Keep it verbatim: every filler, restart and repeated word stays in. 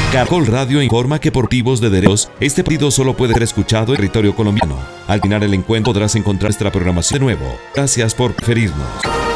Caracol Radio informa que por motivos de derechos, este partido solo puede ser escuchado en territorio colombiano. Al final el encuentro podrás encontrar nuestra programación de nuevo. Gracias por preferirnos.